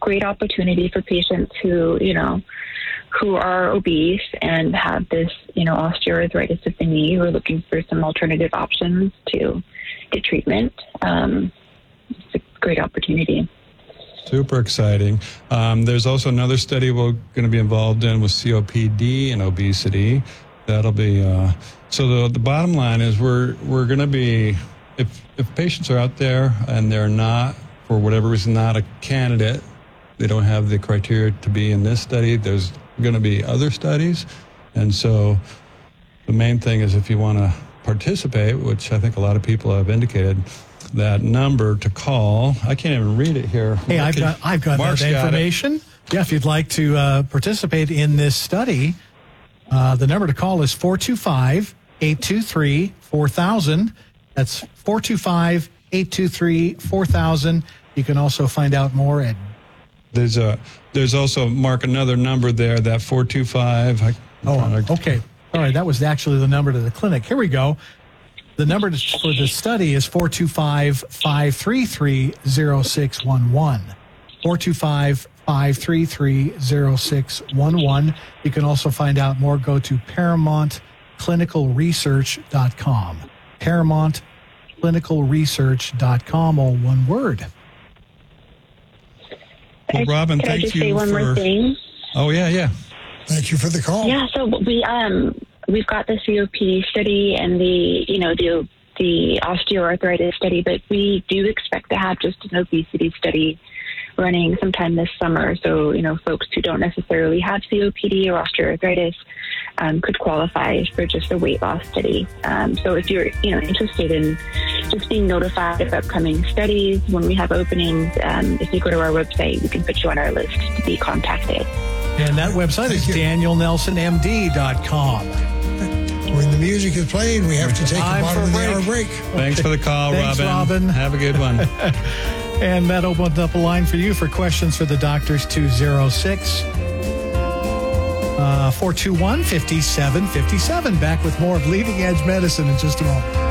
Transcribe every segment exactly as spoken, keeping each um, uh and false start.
great opportunity for patients who, you know, who are obese and have this, you know, osteoarthritis of the knee, who are looking for some alternative options to get treatment. Um, it's a great opportunity. Super exciting. Um, there's also another study we're going to be involved in with C O P D and obesity. That'll be uh, so. The the bottom line is we're we're going to be if if patients are out there and they're not, for whatever reason, not a candidate, they don't have the criteria to be in this study. There's going to be other studies, and so the main thing is if you want to participate, which I think a lot of people have indicated. That number to call. I can't even read it here. Hey, I've got I've got Mark's that got information. It. Yeah, if you'd like to uh, participate in this study, uh, the number to call is four two five, eight two three, four thousand. That's four two five, eight two three, four thousand. You can also find out more at... There's a there's also, Mark, another number there, that four two five. I, oh, okay. All right, that was actually the number to the clinic. Here we go. The number for the study is four two five, five three three, zero six one one. four two five, five three three, zero six one one. You can also find out more. Go to paramount clinical research dot com. paramount clinical research dot com, all one word. Well, Robin, Can thank I just you say one for... more thing? Oh, yeah, yeah. Thank you for the call. Yeah, so we... um. We've got the C O P D study and the, you know, the the osteoarthritis study, but we do expect to have just an obesity study running sometime this summer. So, you know, folks who don't necessarily have C O P D or osteoarthritis um, could qualify for just a weight loss study. Um, so if you're, you know, interested in just being notified of upcoming studies when we have openings, um, if you go to our website, we can put you on our list to be contacted. And that website is daniel nelson m d dot com. When the music is playing, we have to take Time a bottom of for the a hour break. break. Thanks for the call, Thanks, Robin. Robin. Have a good one. And that opened up a line for you for questions for the doctors, two oh six, four two one, five seven five seven. Back with more of Leading Edge Medicine in just a moment.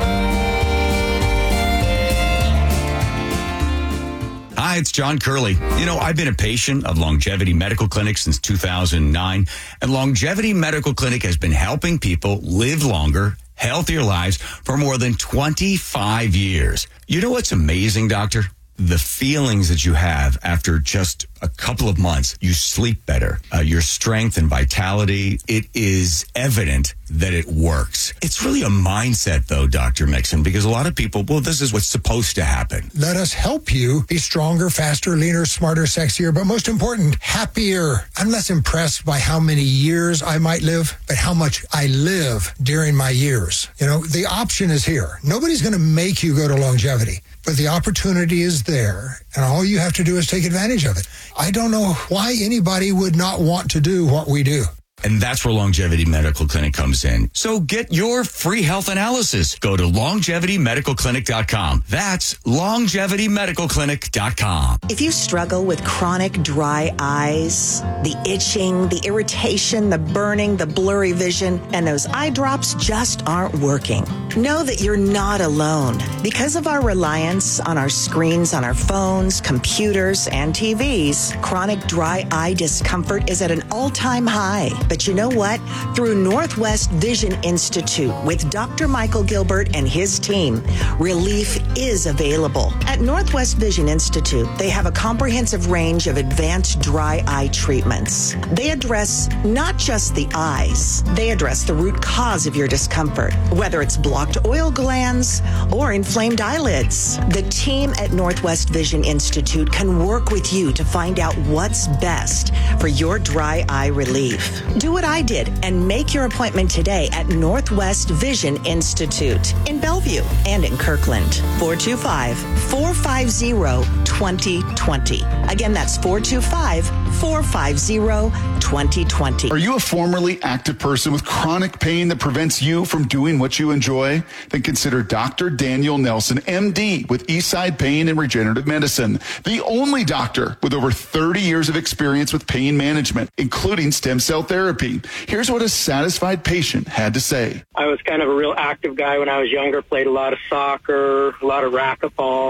Hi, it's John Curley. You know, I've been a patient of Longevity Medical Clinic since two thousand nine, and Longevity Medical Clinic has been helping people live longer, healthier lives for more than twenty-five years. You know what's amazing, doctor? The feelings that you have after just a couple of months. You sleep better. Uh, your strength and vitality, it is evident that it works. It's really a mindset, though, Doctor Mixon, because a lot of people, well, this is what's supposed to happen. Let us help you be stronger, faster, leaner, smarter, sexier, but most important, happier. I'm less impressed by how many years I might live, but how much I live during my years. You know, the option is here. Nobody's going to make you go to longevity, but the opportunity is there, and all you have to do is take advantage of it. I don't know why anybody would not want to do what we do. And that's where Longevity Medical Clinic comes in. So get your free health analysis. Go to longevity medical clinic dot com. That's longevity medical clinic dot com. If you struggle with chronic dry eyes, the itching, the irritation, the burning, the blurry vision, and those eye drops just aren't working, know that you're not alone. Because of our reliance on our screens, on our phones, computers, and T Vs, chronic dry eye discomfort is at an all-time high. But you know what? Through Northwest Vision Institute with Doctor Michael Gilbert and his team, relief is available. At Northwest Vision Institute, they have a comprehensive range of advanced dry eye treatments. They address not just the eyes, they address the root cause of your discomfort, whether it's blocked oil glands or inflamed eyelids. The team at Northwest Vision Institute can work with you to find out what's best for your dry eye relief. Do what I did and make your appointment today at Northwest Vision Institute in Bellevue and in Kirkland. four two five, four five zero, two zero two zero. Again, that's four two five, four five zero, two zero two zero. Are you a formerly active person with chronic pain that prevents you from doing what you enjoy? Then consider Doctor Daniel Nelson, M D, with Eastside Pain and Regenerative Medicine, the only doctor with over thirty years of experience with pain management, including stem cell therapy. Here's what a satisfied patient had to say. I was kind of a real active guy when I was younger, played a lot of soccer, a lot of racquetball.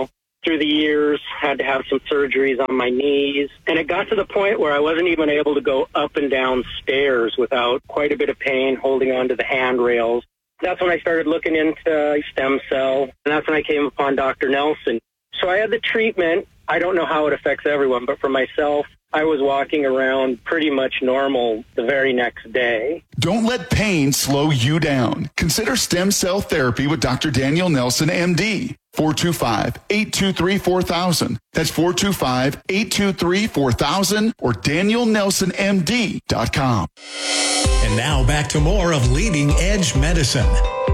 through the years, had to have some surgeries on my knees. And it got to the point where I wasn't even able to go up and down stairs without quite a bit of pain holding onto the handrails. That's when I started looking into stem cell, and that's when I came upon Doctor Nelson. So I had the treatment. I don't know how it affects everyone, but for myself, I was walking around pretty much normal the very next day. Don't let pain slow you down. Consider stem cell therapy with Doctor Daniel Nelson, M D. four two five, eight two three, four thousand. That's four two five, eight two three, four thousand or daniel nelson m d dot com. And now back to more of Leading Edge Medicine.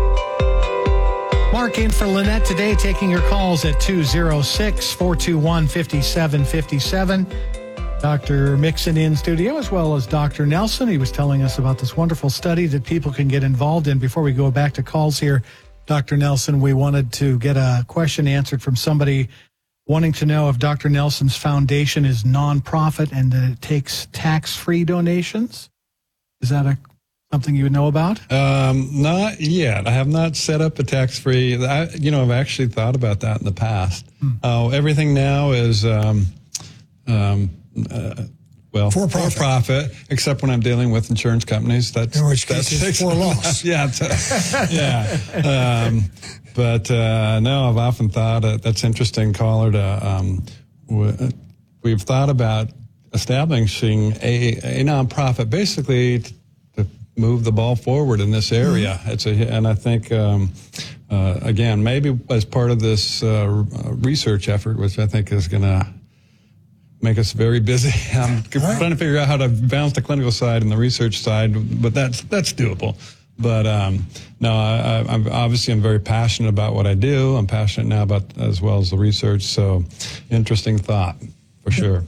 Mark in for Lynette today, taking your calls at two oh six, four two one, five seven five seven. Doctor Mixon in studio, as well as Doctor Nelson. He was telling us about this wonderful study that people can get involved in. Before we go back to calls here, Doctor Nelson, we wanted to get a question answered from somebody wanting to know if Doctor Nelson's foundation is nonprofit and that it takes tax-free donations. Is that a something you would know about? Um, not yet. I have not set up a tax-free. I, you know, I've actually thought about that in the past. Hmm. Uh, everything now is, um, um, uh, well, for profit. for profit, except when I'm dealing with insurance companies. That's in which that's case it's for loss. yeah, it's, yeah. Um, but uh, no, I've often thought uh, that's interesting, caller. To um, w- we've thought about establishing a, a nonprofit, basically. To, move the ball forward in this area. Mm-hmm. It's a, and I think, um, uh, again, maybe as part of this uh, research effort, which I think is going to make us very busy. I'm right. trying to figure out how to balance the clinical side and the research side, but that's that's doable. But um, no, I, I'm obviously I'm very passionate about what I do. I'm passionate now about as well as the research. So, interesting thought for sure.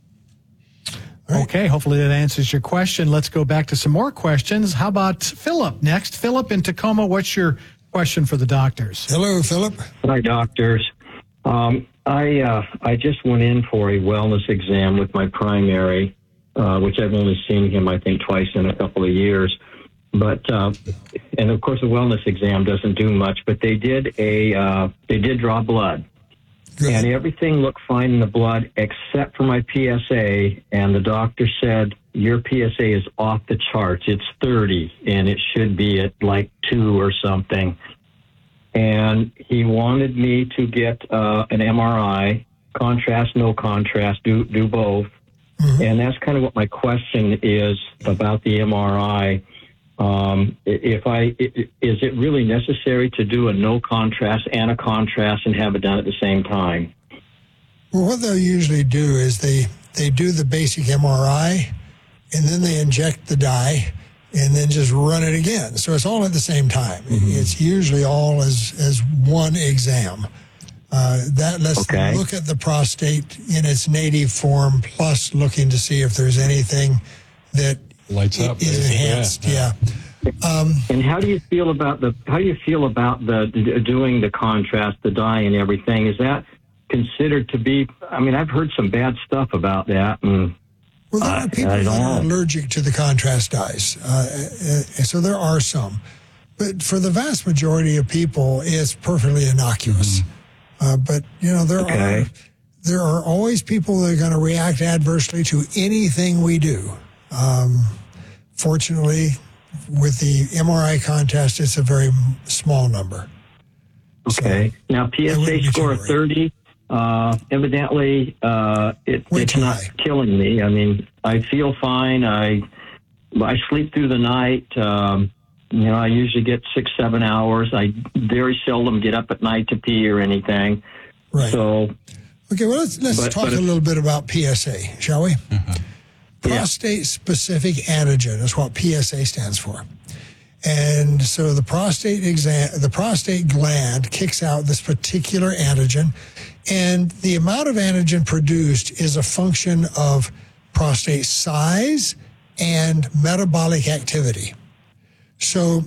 Right. Okay, hopefully that answers your question. Let's go back to some more questions. How about Philip next? Philip in Tacoma, what's your question for the doctors? Hello, Philip. Hi, doctors. Um, I uh, I just went in for a wellness exam with my primary, uh, which I've only seen him, I think, twice in a couple of years. But uh, and of course, a wellness exam doesn't do much. But they did a uh, they did draw blood. Good. And everything looked fine in the blood except for my P S A. And the doctor said, your P S A is off the charts. It's thirty, and it should be at like two or something. And he wanted me to get uh, an M R I, contrast, no contrast, do, do both. Mm-hmm. And that's kind of what my question is about the M R I. Um, if I, is it really necessary to do a no contrast and a contrast and have it done at the same time? Well, what they'll usually do is they, they do the basic M R I and then they inject the dye and then just run it again. So it's all at the same time. Mm-hmm. It's usually all as, as one exam. Uh, that lets okay. them look at the prostate in its native form, plus looking to see if there's anything that lights up, is enhanced. Yeah. yeah. Um, and how do you feel about the? How do you feel about the doing the contrast, the dye, and everything? Is that considered to be? I mean, I've heard some bad stuff about that. And, well, there are people that are allergic to the contrast dyes, uh, so there are some. But for the vast majority of people, it's perfectly innocuous. Mm-hmm. Uh, but you know, there okay. are there are always people that are going to react adversely to anything we do. Um, fortunately, with the M R I contrast, it's a very small number. Okay. So now, P S A score of thirty, uh, evidently, uh, it, it's not high. Killing me. I mean, I feel fine. I, I sleep through the night. Um, you know, I usually get six, seven hours. I very seldom get up at night to pee or anything. Right. So, okay, well, let's, let's but, talk but a little bit about P S A, shall we? Mm-hmm. Prostate-specific antigen is what P S A stands for. And so the prostate exam, the prostate gland kicks out this particular antigen, and the amount of antigen produced is a function of prostate size and metabolic activity. So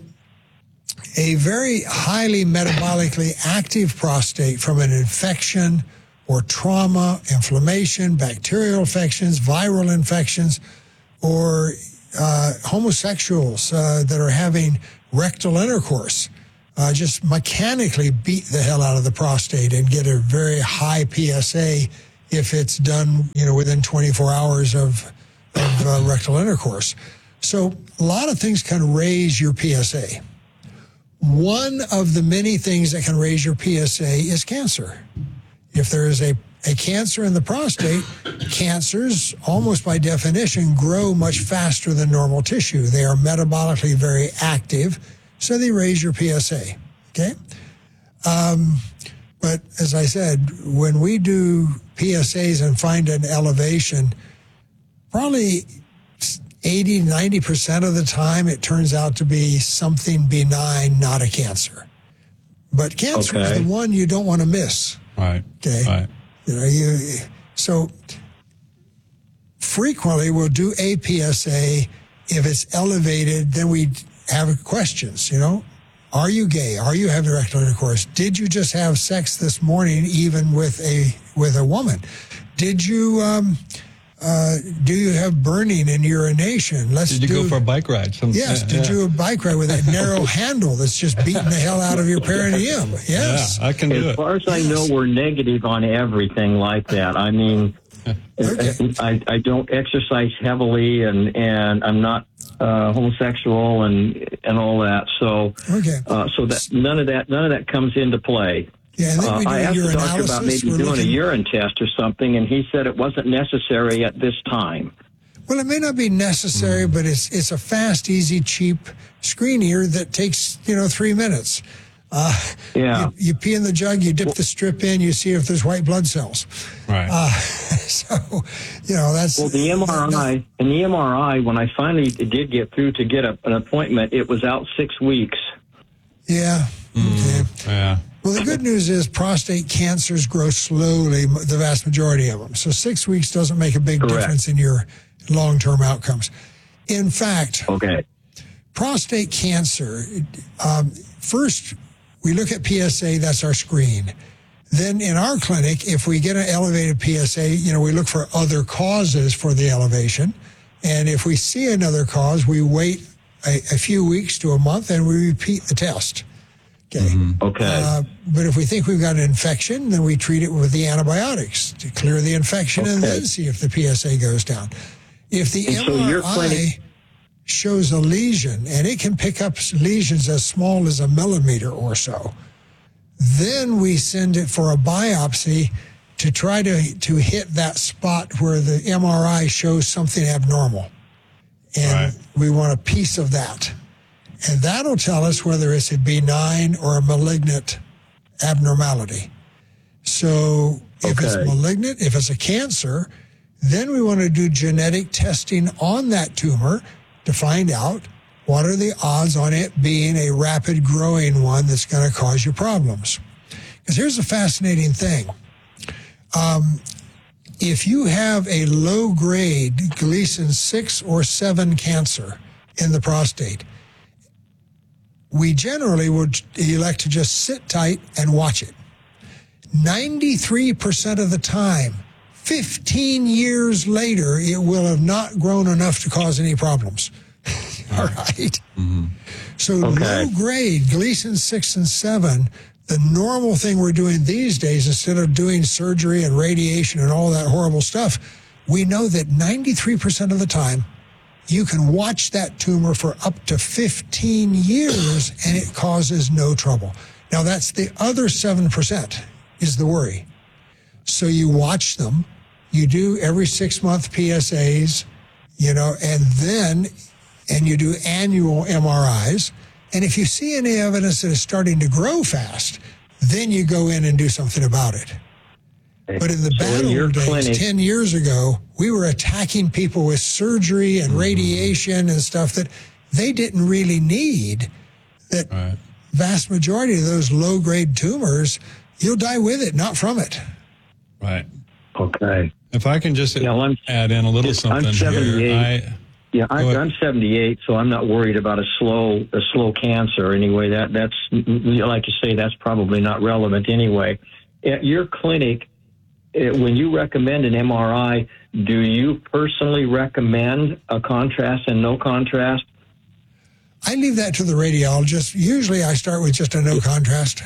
a very highly metabolically active prostate from an infection or trauma, inflammation, bacterial infections, viral infections, or uh, homosexuals uh, that are having rectal intercourse, uh, just mechanically beat the hell out of the prostate and get a very high P S A if it's done, you know, within twenty-four hours of, of uh, rectal intercourse. So a lot of things can raise your P S A. One of the many things that can raise your P S A is cancer. If there is a, a cancer in the prostate, cancers, almost by definition, grow much faster than normal tissue. They are metabolically very active, so they raise your P S A, okay? Um, but as I said, when we do P S As and find an elevation, probably eighty, ninety percent of the time it turns out to be something benign, not a cancer. But cancer okay. is the one you don't want to miss. Right. Okay. Right. You know, you, so frequently we'll do a P S A. If it's elevated, then we have questions, you know. Are you gay? Are you having rectal intercourse? Did you just have sex this morning, even with a with a woman? Did you um, uh, do you have burning in urination? Let's did you do, go for a bike ride? Some, yes. Uh, did yeah. you do a bike ride with that narrow handle that's just beating the hell out of your perineum? Yes, yeah, I can do as it. As far as yes. I know, we're negative on everything like that. I mean, okay. I, I don't exercise heavily, and, and I'm not uh, homosexual, and and all that. So, okay. uh, so that none of that none of that comes into play. Yeah, and then we do uh, I asked the doctor about maybe doing looking... a urine test or something, and he said it wasn't necessary at this time. Well, it may not be necessary, mm. but it's it's a fast, easy, cheap screener that takes, you know, three minutes. Uh, yeah. You, you pee in the jug, you dip well, the strip in, you see if there's white blood cells. Right. Uh, so, you know, that's... Well, the M R I, and the M R I, when I finally did get through to get a, an appointment, it was out six weeks. Yeah. Mm. Okay. Yeah. Well, the good news is prostate cancers grow slowly, the vast majority of them. So six weeks doesn't make a big Correct. difference in your long-term outcomes. In fact, okay. prostate cancer, um, first we look at P S A, that's our screen. Then in our clinic, if we get an elevated P S A, you know, we look for other causes for the elevation. And if we see another cause, we wait a, a few weeks to a month and we repeat the test. Okay. Mm-hmm. Okay. Uh, but if we think we've got an infection, then we treat it with the antibiotics to clear the infection okay. and then see if the P S A goes down. If the and M R I so your clinic- shows a lesion, and it can pick up lesions as small as a millimeter or so, then we send it for a biopsy to try to, to hit that spot where the M R I shows something abnormal. And right. we want a piece of that. And that'll tell us whether it's a benign or a malignant abnormality. So if okay. it's malignant, if it's a cancer, then we want to do genetic testing on that tumor to find out what are the odds on it being a rapid growing one that's going to cause you problems. Because here's a fascinating thing. Um, if you have a low-grade Gleason six or seven cancer in the prostate, we generally would elect to just sit tight and watch it. ninety-three percent of the time, fifteen years later, it will have not grown enough to cause any problems. All right? Mm-hmm. So okay. low-grade Gleason six and seven, the normal thing we're doing these days, instead of doing surgery and radiation and all that horrible stuff, we know that ninety-three percent of the time, you can watch that tumor for up to fifteen years and it causes no trouble. Now, that's the other seven percent is the worry. So you watch them, you do every six-month P S As, you know, and then, and you do annual M R Is. And if you see any evidence that it's starting to grow fast, then you go in and do something about it. But in the so bad old days, clinic, ten years ago, we were attacking people with surgery and radiation and stuff that they didn't really need. That right. vast majority of those low-grade tumors, you'll die with it, not from it. Right. Okay. If I can just yeah, well, add in a little something I'm seventy-eight. Here. I, yeah, I'm, I'm seventy-eight, so I'm not worried about a slow a slow cancer anyway. That that's like you say, that's probably not relevant anyway. At your clinic, when you recommend an M R I, do you personally recommend a contrast and no contrast? I leave that to the radiologist. Usually I start with just a no contrast.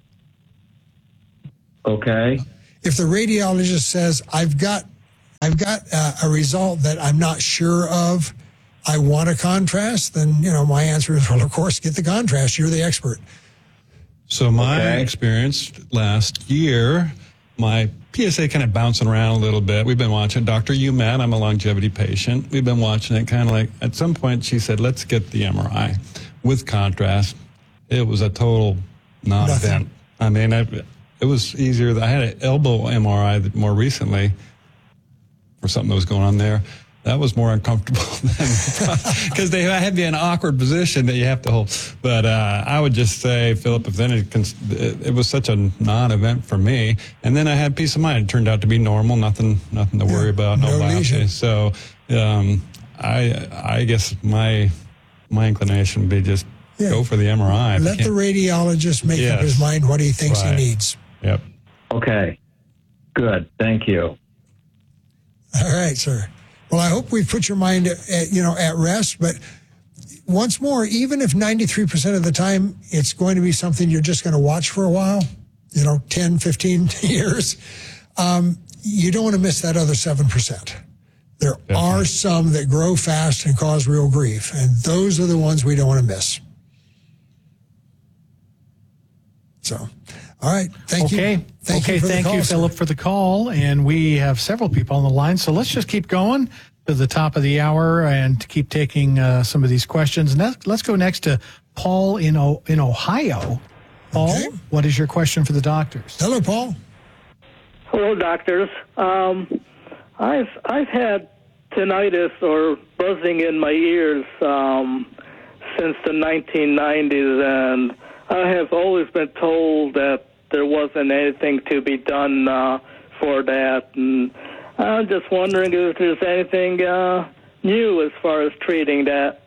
Okay. If the radiologist says, I've got I've got uh, a result that I'm not sure of, I want a contrast, then, you know, my answer is, well, of course, get the contrast. You're the expert. So my Okay. experience last year, my P S A kind of bouncing around a little bit. We've been watching Doctor Umat. I'm a longevity patient. We've been watching it kind of like, at some point she said, let's get the M R I with contrast. It was a total non-event. Nothing. I mean, I, it was easier. I had an elbow M R I more recently for something that was going on there. That was more uncomfortable because they have you in an awkward position that you have to hold. But uh, I would just say, Philip, if then it, it, it was such a non-event for me, and then I had peace of mind. It turned out to be normal, nothing, nothing to worry Yeah, about, no, no biopsy. lesion. So um, I, I guess my my inclination would be just Yeah. go for the M R I. if you Let the can't- radiologist make up Yes. his mind what he thinks Right. he needs. Yep. Okay. Good. Thank you. All right, sir. Well, I hope we've put your mind at, at, you know, at rest. But once more, even if ninety-three percent of the time it's going to be something you're just going to watch for a while, you know, ten, fifteen years, um, you don't want to miss that other seven percent. There are some that grow fast and cause real grief, and those are the ones we don't want to miss. So, all right. Thank okay. you. Thank okay. you for the thank call, you, sir. Philip, for the call. And we have several people on the line. So let's just keep going to the top of the hour and to keep taking uh, some of these questions. And let's, let's go next to Paul in o- in Ohio. Paul, Okay. what is your question for the doctors? Hello, Paul. Hello, doctors. Um, I've I've had tinnitus or buzzing in my ears um, since the nineteen nineties, and I have always been told that there wasn't anything to be done uh, for that. And I'm just wondering if there's anything uh, new as far as treating that.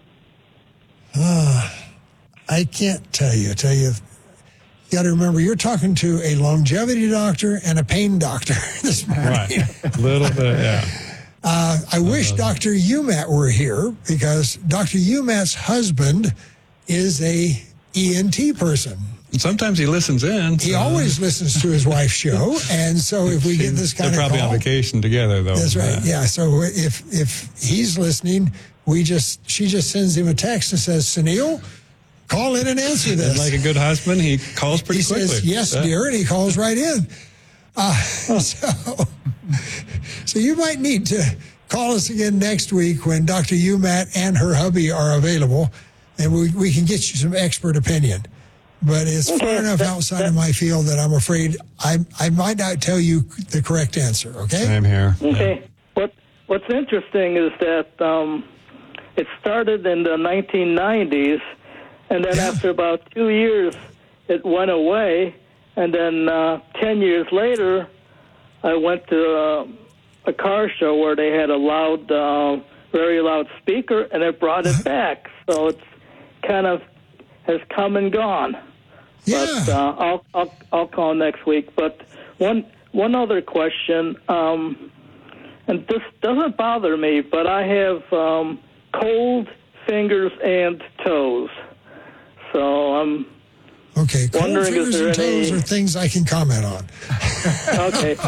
Uh, I can't tell you. Tell you, you got to remember, you're talking to a longevity doctor and a pain doctor this morning. Right. A little bit, yeah. Uh, I wish Doctor Umat were here because Doctor Umat's husband is a E N T person. Sometimes he listens in. He so- always listens to his wife's show, and so if we get this kind They're of probably call, on vacation together, though. that's right. Yeah. So if if he's listening, we just she just sends him a text and says, "Sunil, call in and answer And this." like a good husband, he calls pretty he quickly. says, "Yes, Yeah. dear," and he calls right in. Uh, so, so you might need to call us again next week when Doctor Umat and her hubby are available, and we we can get you some expert opinion. But it's far enough outside of my field that I'm afraid I I might not tell you the correct answer. Okay. Same here. Okay. What What's interesting is that um, it started in the nineteen nineties, and then Yeah. after about two years, it went away, and then uh, ten years later, I went to uh, a car show where they had a loud, uh, very loud speaker, and it brought it back. So it's kind of has come and gone. Yeah. But uh, I'll, I'll I'll call next week. But one one other question, um, and this doesn't bother me, but I have um, cold fingers and toes. So I'm Okay. Cold wondering, fingers is there and toes any- are things I can comment on. okay.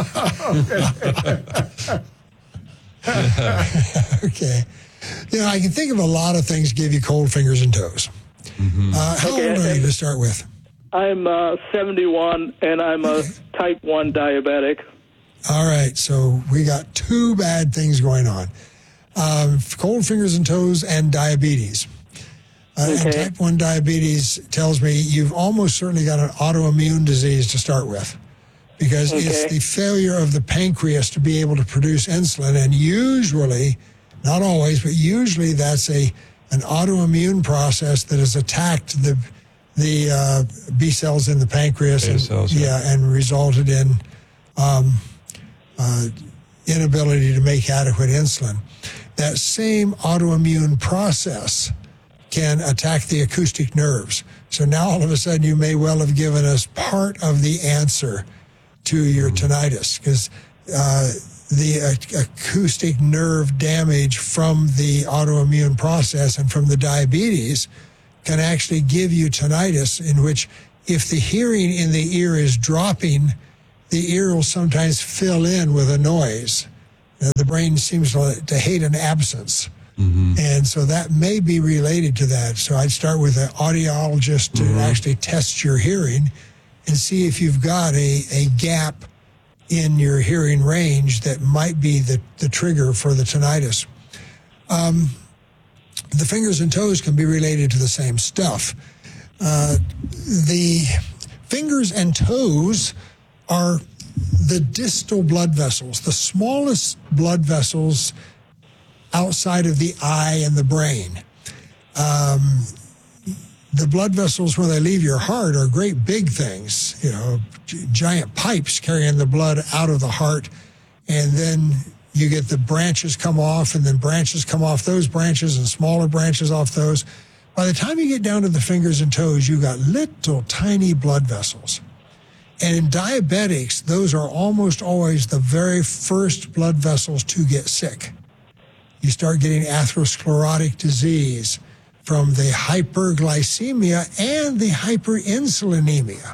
Okay. You know, I can think of a lot of things give you cold fingers and toes. Uh, how Okay, old are you and- to start with? I'm uh, seventy-one, and I'm a type one diabetic. All right, so we got two bad things going on. Um, cold fingers and toes and diabetes. Uh, And Okay. type one diabetes tells me you've almost certainly got an autoimmune disease to start with because it's Okay. the failure of the pancreas to be able to produce insulin. And usually, not always, but usually that's a an autoimmune process that has attacked the the uh, B cells in the pancreas Beta and, cells, yeah. yeah, and resulted in um, uh, inability to make adequate insulin. That same autoimmune process can attack the acoustic nerves. So now all of a sudden you may well have given us part of the answer to your tinnitus because uh, the uh, acoustic nerve damage from the autoimmune process and from the diabetes can actually give you tinnitus, in which if the hearing in the ear is dropping, the ear will sometimes fill in with a noise. Uh, the brain seems to, to hate an absence. Mm-hmm. And so that may be related to that. So I'd start with an audiologist to mm-hmm. actually test your hearing and see if you've got a, a gap in your hearing range that might be the, the trigger for the tinnitus. Um, the fingers and toes can be related to the same stuff. Uh, the fingers and toes are the distal blood vessels, the smallest blood vessels outside of the eye and the brain. Um, the blood vessels, when they leave your heart, are great big things, you know, g- giant pipes carrying the blood out of the heart. And then you get the branches come off, and then branches come off those branches and smaller branches off those. By the time you get down to the fingers and toes, you've got little tiny blood vessels. And in diabetics, those are almost always the very first blood vessels to get sick. You start getting atherosclerotic disease from the hyperglycemia and the hyperinsulinemia.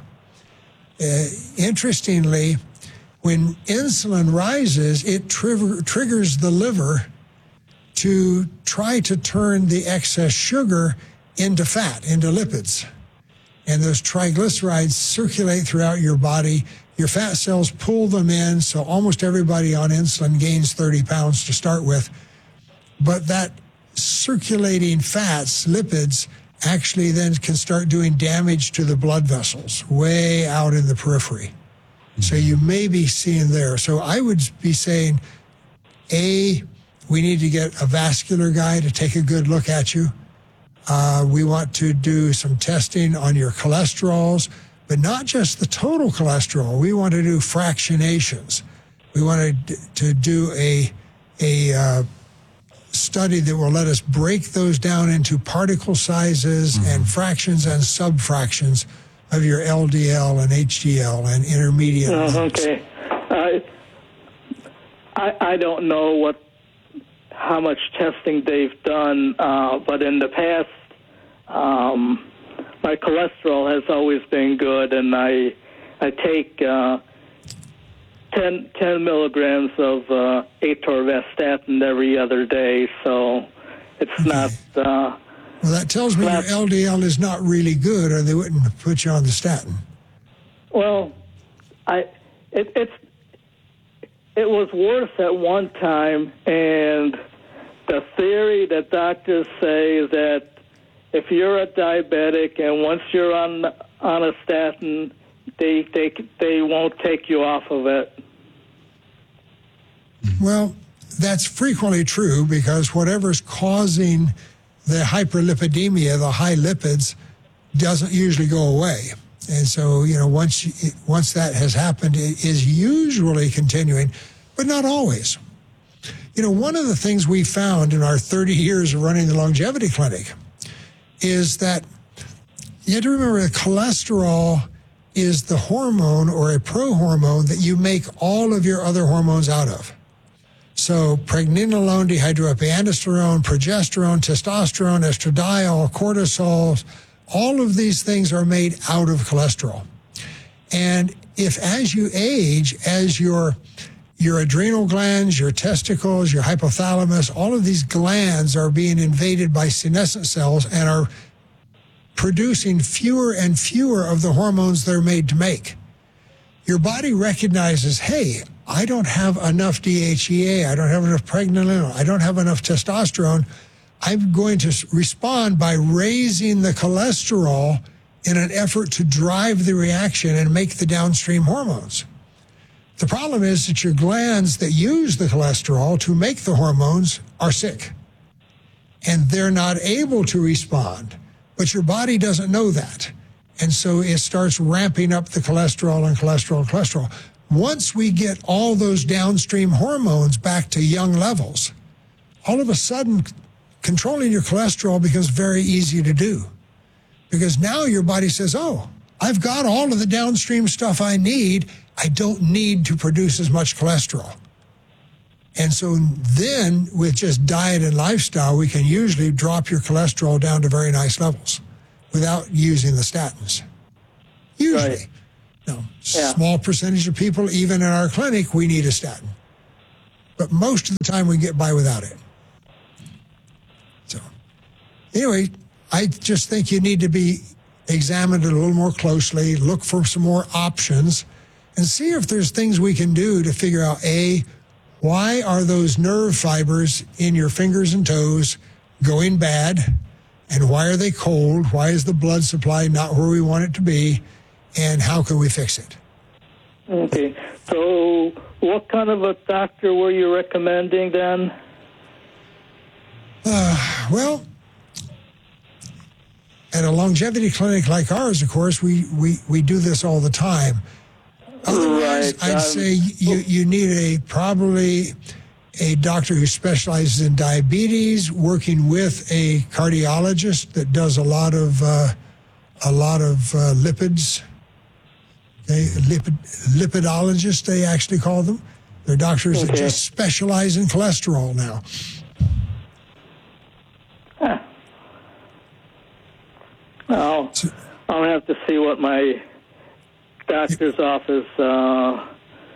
Uh, interestingly, when insulin rises, it trigger, triggers the liver to try to turn the excess sugar into fat, into lipids. And those triglycerides circulate throughout your body. Your fat cells pull them in, so almost everybody on insulin gains thirty pounds to start with. But that circulating fats, lipids, actually then can start doing damage to the blood vessels way out in the periphery. Mm-hmm. So you may be seeing there. So I would be saying, A, we need to get a vascular guy to take a good look at you. Uh, we want to do some testing on your cholesterols, but not just the total cholesterol. We want to do fractionations. We want to, to do a, a uh, study that will let us break those down into particle sizes mm-hmm. and fractions and subfractions of your L D L and H D L and intermediate. Uh, okay. I, I I don't know what how much testing they've done, uh, but in the past, um, my cholesterol has always been good, and I I take uh, ten, ten milligrams of uh, atorvastatin every other day, so it's okay. not... Uh, well, that tells me not, your L D L is not really good, or they wouldn't put you on the statin. Well, I it, it's it was worse at one time, and the theory that doctors say that if you're a diabetic and once you're on on a statin, they they they won't take you off of it. Well, that's frequently true, because whatever's causing the hyperlipidemia, the high lipids, doesn't usually go away. And so, you know, once you, once that has happened, it is usually continuing, but not always. You know, one of the things we found in our thirty years of running the longevity clinic is that you have to remember that cholesterol is the hormone or a prohormone that you make all of your other hormones out of. So pregnenolone, dehydroepiandrosterone, progesterone, testosterone, estradiol, cortisol, all of these things are made out of cholesterol. And if as you age, as your your adrenal glands, your testicles, your hypothalamus, all of these glands are being invaded by senescent cells and are producing fewer and fewer of the hormones they're made to make. Your body recognizes, hey, I don't have enough D H E A, I don't have enough pregnenolone, I don't have enough testosterone. I'm going to respond by raising the cholesterol in an effort to drive the reaction and make the downstream hormones. The problem is that your glands that use the cholesterol to make the hormones are sick, and they're not able to respond, but your body doesn't know that. And so it starts ramping up the cholesterol and cholesterol and cholesterol. Once we get all those downstream hormones back to young levels, all of a sudden controlling your cholesterol becomes very easy to do, because now your body says, oh, I've got all of the downstream stuff I need. I don't need to produce as much cholesterol. And so then with just diet and lifestyle, we can usually drop your cholesterol down to very nice levels without using the statins. Usually. Right. No, yeah. Small percentage of people, even in our clinic, we need a statin. But most of the time we get by without it. So anyway, I just think you need to be examined a little more closely, look for some more options, and see if there's things we can do to figure out, A, why are those nerve fibers in your fingers and toes going bad? And why are they cold? Why is the blood supply not where we want it to be? And how can we fix it? Okay. So what kind of a doctor were you recommending then? Uh, well, at a longevity clinic like ours, of course, we, we, we do this all the time. Otherwise, right. I'd um, say you, you need a probably a doctor who specializes in diabetes, working with a cardiologist that does a lot of uh, a lot of uh, lipids. Okay, lipid lipidologists, they actually call them. They're doctors okay. that just specialize in cholesterol now. Huh. Well, so, I'll have to see what my doctor's office uh,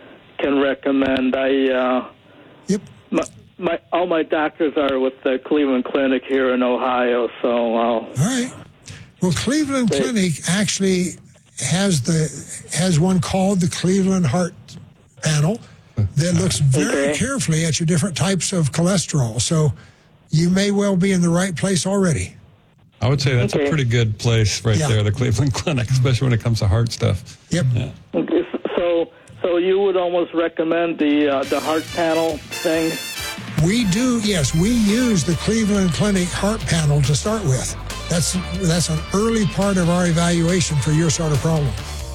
can recommend. I uh, yep. My, my all my doctors are with the Cleveland Clinic here in Ohio, so I'll. All right. Well, Cleveland they, Clinic actually has the has one called the Cleveland Heart Panel that looks very okay. carefully at your different types of cholesterol. So you may well be in the right place already. I would say that's okay. a pretty good place right yeah. there, the Cleveland Clinic, especially when it comes to heart stuff. Yep. Yeah. Okay, so so you would almost recommend the uh, the heart panel thing? We do, yes. We use the Cleveland Clinic Heart Panel to start with. That's that's an early part of our evaluation for your sort of problem.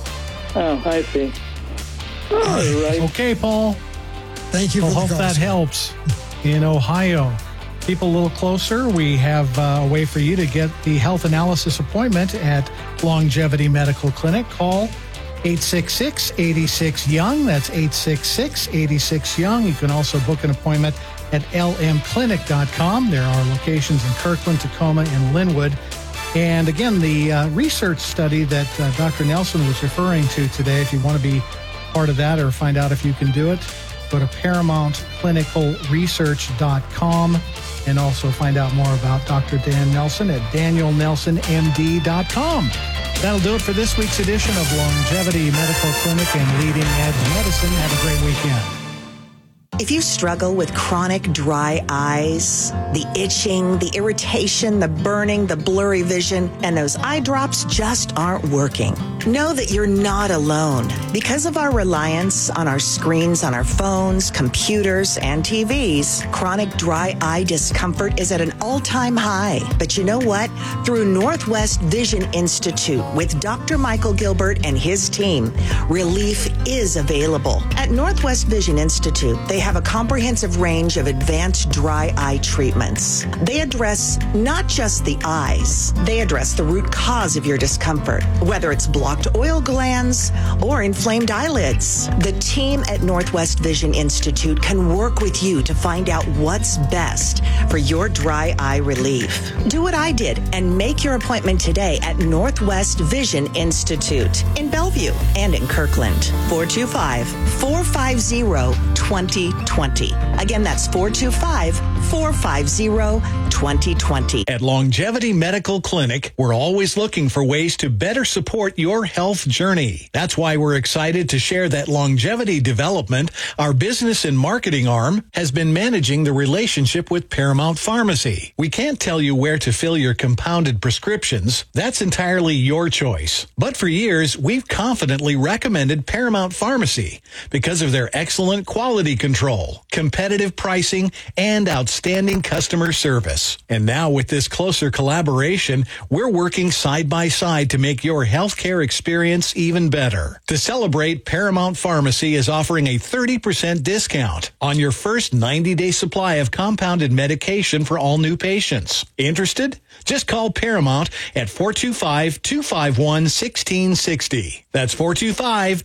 Oh, I see. All right. right. Okay, Paul. Thank you for well, the hope call. that helps in Ohio. People a little closer, we have uh, a way for you to get the health analysis appointment at Longevity Medical Clinic. Call eight six six, eight six, young. That's eight six six, eight six, young. You can also book an appointment at L M clinic dot com. There are locations in Kirkland, Tacoma, and Linwood. And again, the uh, research study that uh, Doctor Nelson was referring to today, if you want to be part of that or find out if you can do it, go to paramount clinical research dot com and also find out more about Doctor Dan Nelson at daniel nelson m d dot com. That'll do it for this week's edition of Longevity Medical Clinic and Leading Edge Medicine. Have a great weekend. If you struggle with chronic dry eyes, the itching, the irritation, the burning, the blurry vision, and those eye drops just aren't working, know that you're not alone. Because of our reliance on our screens, on our phones, computers, and T Vs, chronic dry eye discomfort is at an all-time high. But you know what? Through Northwest Vision Institute with Doctor Michael Gilbert and his team, relief is available. At Northwest Vision Institute, they have a comprehensive range of advanced dry eye treatments. They address not just the eyes, they address the root cause of your discomfort, whether it's blocked oil glands or inflamed eyelids. The team at Northwest Vision Institute can work with you to find out what's best for your dry eye relief. Do what I did and make your appointment today at Northwest Vision Institute in Bellevue and in Kirkland. four two five, four five zero, two zero twenty. Again, that's four two five, four five zero, two zero twenty. At Longevity Medical Clinic, we're always looking for ways to better support your health journey. That's why we're excited to share that Longevity Development, our business and marketing arm, has been managing the relationship with Paramount Pharmacy. We can't tell you where to fill your compounded prescriptions. That's entirely your choice. But for years, we've confidently recommended Paramount Pharmacy because of their excellent quality control, competitive pricing, and outstanding customer service. And now with this closer collaboration, we're working side by side to make your healthcare experience even better. To celebrate, Paramount Pharmacy is offering a thirty percent discount on your first ninety-day supply of compounded medication for all new patients. Interested? Just call Paramount at four two five, two five one, one six six zero. That's four two five, two five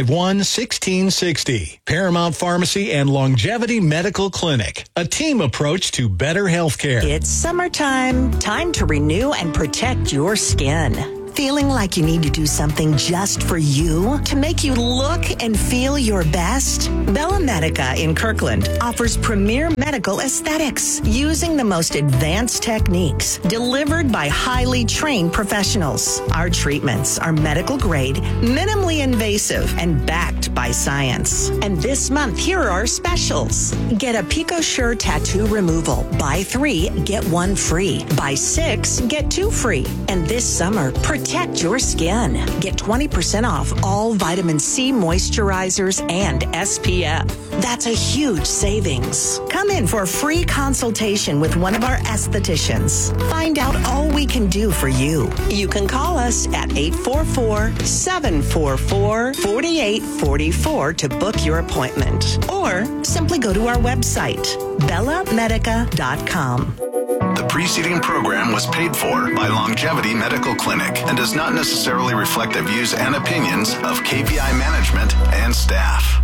five one, one six six zero. Paramount Pharmacy and Longevity Medical Clinic. A team approach to better health care. It's summertime. Time to renew and protect your skin. Feeling like you need to do something just for you to make you look and feel your best? Bella Medica in Kirkland offers premier medical aesthetics using the most advanced techniques delivered by highly trained professionals. Our treatments are medical grade, minimally invasive, and backed by science. And this month, here are our specials. Get a PicoSure tattoo removal. Buy three, get one free. Buy six, get two free. And this summer, protect your skin. Get twenty percent off all vitamin C moisturizers and S P F. That's a huge savings. Come in for a free consultation with one of our estheticians. Find out all we can do for you. You can call us at eight four four, seven four four, four eight four four to book your appointment. Or simply go to our website, bella medica dot com. The preceding program was paid for by Longevity Medical Clinic and does not necessarily reflect the views and opinions of K V I management and staff.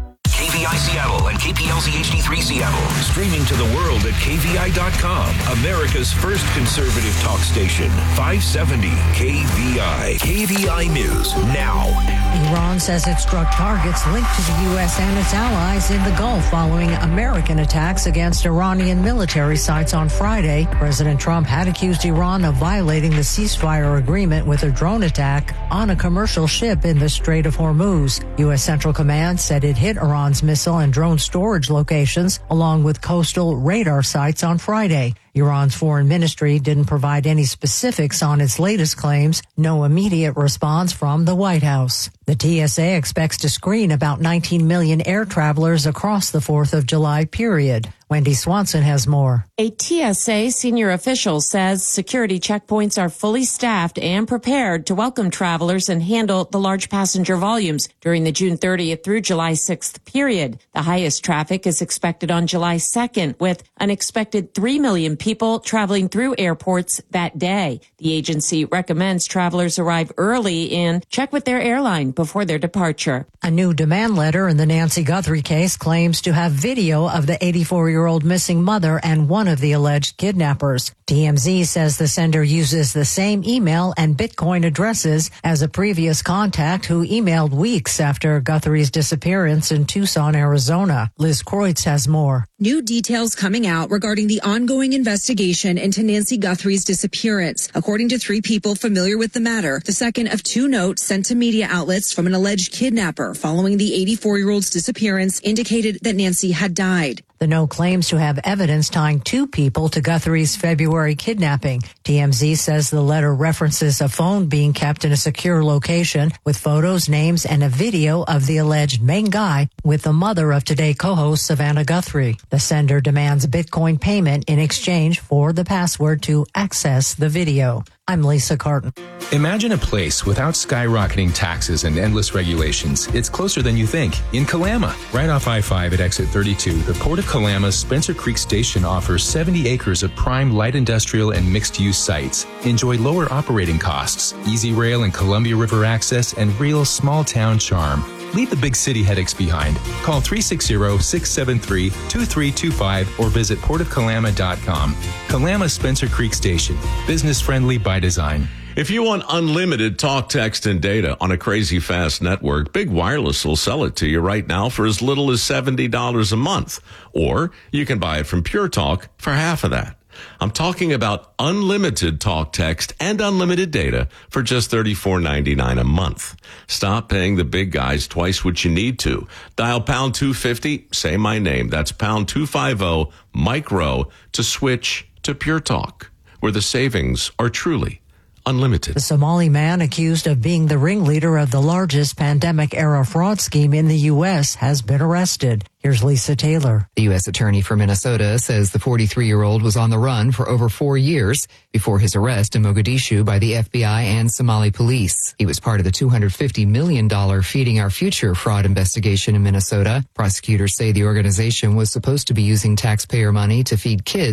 K V I Seattle and K P L Z H D three Seattle. Streaming to the world at K V I dot com. America's first conservative talk station. five seventy K V I. K V I News now. Iran says it struck targets linked to the U S and its allies in the Gulf following American attacks against Iranian military sites on Friday. President Trump had accused Iran of violating the ceasefire agreement with a drone attack on a commercial ship in the Strait of Hormuz. U S Central Command said it hit Iran's missile and drone storage locations along with coastal radar sites on Friday. Iran's foreign ministry didn't provide any specifics on its latest claims. No immediate response from the White House. The T S A expects to screen about nineteen million air travelers across the fourth of July period. Wendy Swanson has more. A T S A senior official says security checkpoints are fully staffed and prepared to welcome travelers and handle the large passenger volumes during the June thirtieth through July sixth period. The highest traffic is expected on July second, with an expected three million people traveling through airports that day. The agency recommends travelers arrive early and check with their airline before their departure. A new demand letter in the Nancy Guthrie case claims to have video of the eighty-four-year-old missing mother and one of the alleged kidnappers. T M Z says the sender uses the same email and Bitcoin addresses as a previous contact who emailed weeks after Guthrie's disappearance in Tucson, Arizona. Liz Kreutz has more. New details coming out regarding the ongoing investigation into Nancy Guthrie's disappearance. According to three people familiar with the matter, the second of two notes sent to media outlets from an alleged kidnapper following the eighty-four-year-old's disappearance indicated that Nancy had died. The note claims to have evidence tying two people to Guthrie's February kidnapping. T M Z says the letter references a phone being kept in a secure location with photos, names, and a video of the alleged main guy with the mother of Today co-host Savannah Guthrie. The sender demands a Bitcoin payment in exchange for the password to access the video. I'm Lisa Carton. Imagine a place without skyrocketing taxes and endless regulations. It's closer than you think. In Kalama, right off I five at exit thirty-two, the Port of Kalama's Spencer Creek Station offers seventy acres of prime light industrial and mixed-use sites. Enjoy lower operating costs, easy rail and Columbia River access, and real small-town charm. Leave the big city headaches behind. Call three six zero, six seven three, two three two five or visit port of kalama dot com. Kalama Spencer Creek Station. Business-friendly by design. If you want unlimited talk, text, and data on a crazy fast network, Big Wireless will sell it to you right now for as little as seventy dollars a month. Or you can buy it from Pure Talk for half of that. I'm talking about unlimited talk, text, and unlimited data for just thirty-four ninety-nine a month. Stop paying the big guys twice what you need to. Dial pound two fifty, say my name. That's pound two fifty, micro, to switch to Pure Talk, where the savings are truly unlimited. The Somali man accused of being the ringleader of the largest pandemic-era fraud scheme in the U S has been arrested. Here's Lisa Taylor. The U S attorney for Minnesota says the forty-three-year-old was on the run for over four years before his arrest in Mogadishu by the F B I and Somali police. He was part of the two hundred fifty million dollars Feeding Our Future fraud investigation in Minnesota. Prosecutors say the organization was supposed to be using taxpayer money to feed kids.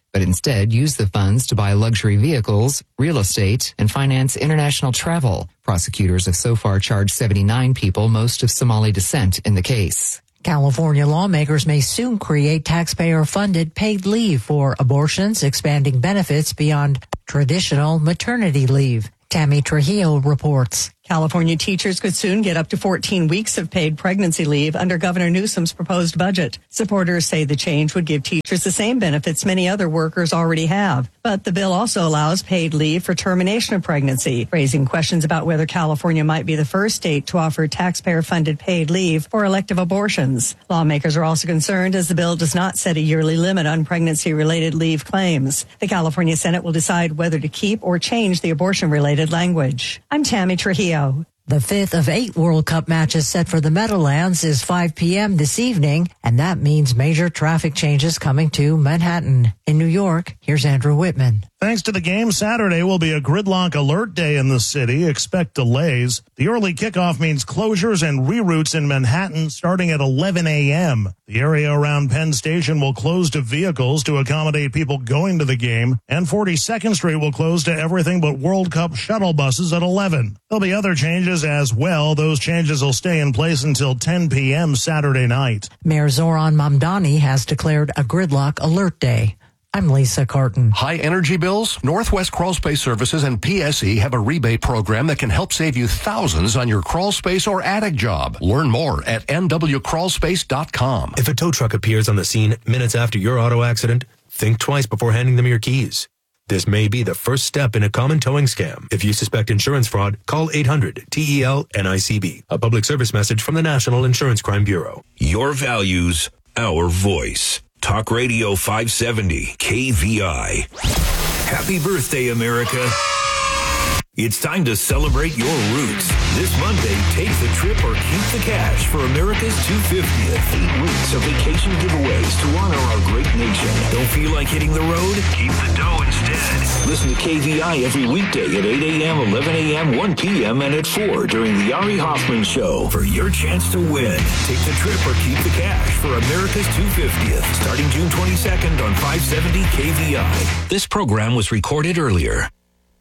but instead use the funds to buy luxury vehicles, real estate, and finance international travel. Prosecutors have so far charged seventy-nine people, most of Somali descent, in the case. California lawmakers may soon create taxpayer-funded paid leave for abortions, expanding benefits beyond traditional maternity leave. Tammy Trujillo reports. California teachers could soon get up to fourteen weeks of paid pregnancy leave under Governor Newsom's proposed budget. Supporters say the change would give teachers the same benefits many other workers already have. But the bill also allows paid leave for termination of pregnancy, raising questions about whether California might be the first state to offer taxpayer-funded paid leave for elective abortions. Lawmakers are also concerned as the bill does not set a yearly limit on pregnancy-related leave claims. The California Senate will decide whether to keep or change the abortion-related language. I'm Tammy Trujillo. The fifth of eight World Cup matches set for the Meadowlands is five p.m. this evening, and that means major traffic changes coming to Manhattan. In New York, here's Andrew Whitman. Thanks to the game, Saturday will be a gridlock alert day in the city. Expect delays. The early kickoff means closures and reroutes in Manhattan starting at eleven a.m. The area around Penn Station will close to vehicles to accommodate people going to the game, and forty-second Street will close to everything but World Cup shuttle buses at eleven. There'll be other changes as well. Those changes will stay in place until ten p.m. Saturday night. Mayor Zoran Mamdani has declared a gridlock alert day. I'm Lisa Carton. High energy bills? Northwest Crawl Space Services and P S E have a rebate program that can help save you thousands on your crawl space or attic job. Learn more at N W crawl space dot com. If a tow truck appears on the scene minutes after your auto accident, think twice before handing them your keys. This may be the first step in a common towing scam. If you suspect insurance fraud, call eight hundred T E L N I C B. A public service message from the National Insurance Crime Bureau. Your values, our voice. Talk Radio five seventy K V I. Happy birthday, America. It's time to celebrate your roots. This Monday, take the trip or keep the cash for America's two hundred fiftieth. Eight weeks of vacation giveaways to honor our great nation. Don't feel like hitting the road? Keep the dough instead. Listen to K V I every weekday at eight a.m., eleven a.m., one p.m., and at four during the Ari Hoffman Show for your chance to win. Take the trip or keep the cash for America's two hundred fiftieth. Starting June twenty-second on five seventy K V I. This program was recorded earlier.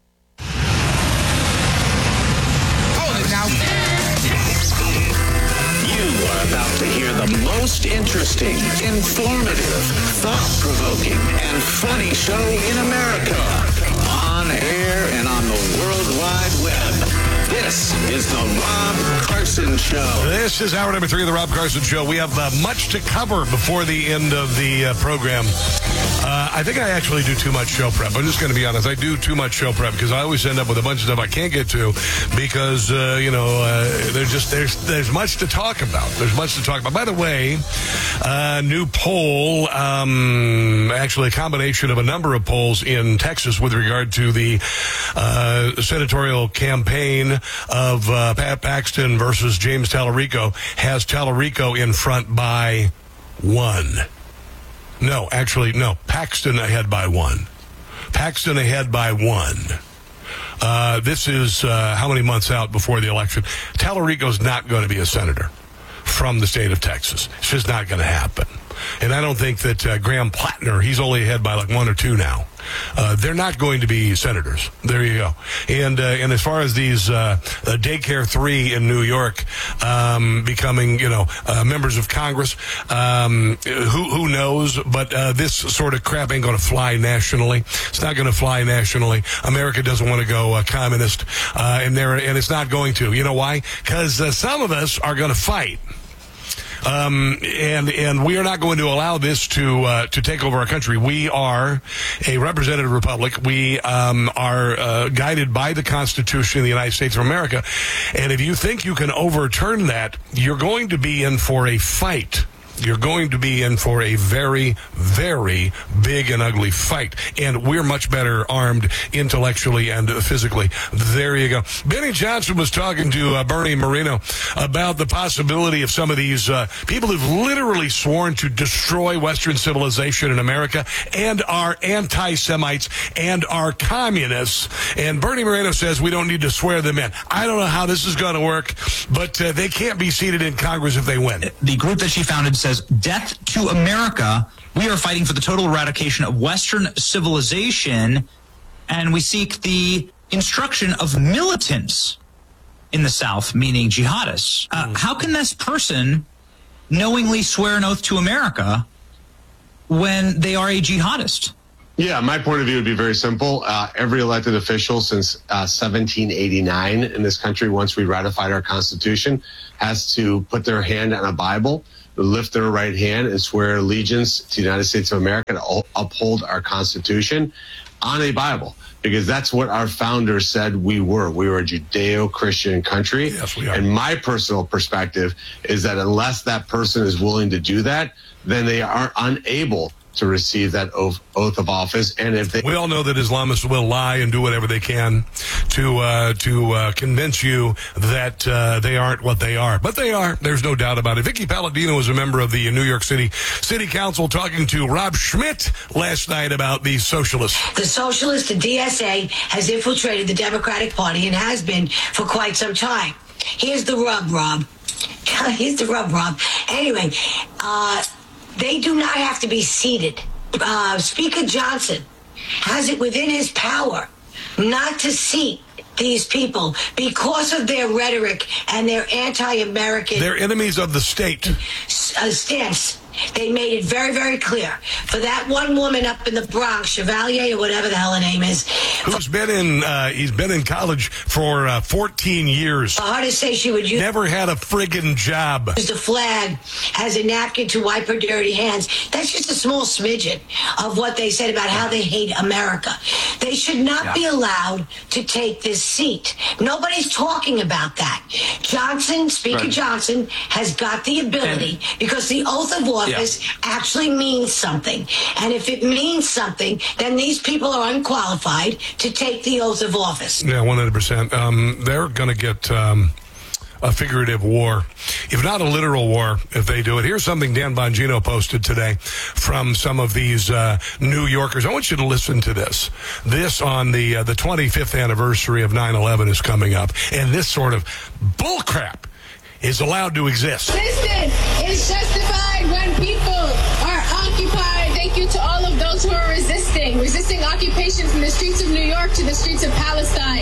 You are about to hear the most interesting, informative, thought-provoking, and funny show in America. On air and on the World Wide Web. This is the Rob Carson Show. This is hour number three of the Rob Carson Show. We have uh, much to cover before the end of the uh, program. Uh, I think I actually do too much show prep. I'm just going to be honest. I do too much show prep because I always end up with a bunch of stuff I can't get to because, uh, you know, uh, there's just there's there's much to talk about. There's much to talk about. By the way, uh, new poll, um, actually a combination of a number of polls in Texas with regard to the uh, senatorial campaign of uh, Pat Paxton versus James Tallarico has Tallarico in front by one. No, actually, no. Paxton ahead by one. Paxton ahead by one. Uh, this is uh, how many months out before the election? Tallarico's not going to be a senator from the state of Texas. It's just not going to happen. And I don't think that uh, Graham Plattner, he's only ahead by like one or two now. Uh, they're not going to be senators. There you go. And uh, and as far as these uh, uh, daycare three in New York um, becoming, you know, uh, members of Congress, um, who who knows? But uh, this sort of crap ain't going to fly nationally. It's not going to fly nationally. America doesn't want to go uh, communist, uh, and there and it's not going to. You know why? Because uh, some of us are going to fight. Um, and, and we are not going to allow this to, uh, to take over our country. We are a representative republic. We, um, are, uh, guided by the Constitution of the United States of America. And if you think you can overturn that, you're going to be in for a fight. You're going to be in for a very, very big and ugly fight. And we're much better armed intellectually and physically. There you go. Benny Johnson was talking to uh, Bernie Moreno about the possibility of some of these uh, people who've literally sworn to destroy Western civilization in America and are anti-Semites and are communists. And Bernie Moreno says we don't need to swear them in. I don't know how this is going to work, but uh, they can't be seated in Congress if they win. The group that she founded said says, "Death to America. We are fighting for the total eradication of Western civilization, and we seek the instruction of militants in the South," meaning jihadists. Uh, how can this person knowingly swear an oath to America when they are a jihadist? Yeah, my point of view would be very simple. Uh, every elected official since uh, seventeen eighty-nine in this country, once we ratified our Constitution, has to put their hand on a Bible, lift their right hand, and swear allegiance to the United States of America to uphold our Constitution on a Bible. Because that's what our founders said we were. We were a Judeo-Christian country. Yes, we are. And my personal perspective is that unless that person is willing to do that, then they are unable to receive that oath, oath of office. And if they, we all know that Islamists will lie and do whatever they can to uh, to uh, convince you that uh, they aren't what they are, but they are. There's no doubt about it. Vicky Palladino was a member of the New York City City Council, talking to Rob Schmidt last night about the socialists. The socialists, the D S A, has infiltrated the Democratic Party and has been for quite some time. Here's the rub, Rob. Here's the rub, Rob. Anyway, uh, they do not have to be seated. Uh, Speaker Johnson has it within his power not to seat these people because of their rhetoric and their anti-American... They're enemies of the state. Uh, stance. They made it very, very clear. For that one woman up in the Bronx, Chevalier or whatever the hell her name is. Who's been in, uh, he's been in college for uh, fourteen years. For her to say she would use... Never had a friggin' job. ...use the flag as a napkin to wipe her dirty hands. That's just a small smidgen of what they said about how they hate America. They should not yeah. be allowed to take this seat. Nobody's talking about that. Johnson, Speaker right. Johnson, has got the ability, and, because the oath of office yeah. actually means something. And if it means something, then these people are unqualified to take the oath of office. Yeah, one hundred percent. Um, they're going to get um, a figurative war, if not a literal war, if they do it. Here's something Dan Bongino posted today from some of these uh, New Yorkers. I want you to listen to this. This on the uh, the twenty-fifth anniversary of nine eleven is coming up, and this sort of bullcrap is allowed to exist. Resistance is justified when people are occupied. Thank you to all of those who are resisting, resisting occupation from the streets of New York to the streets of Palestine.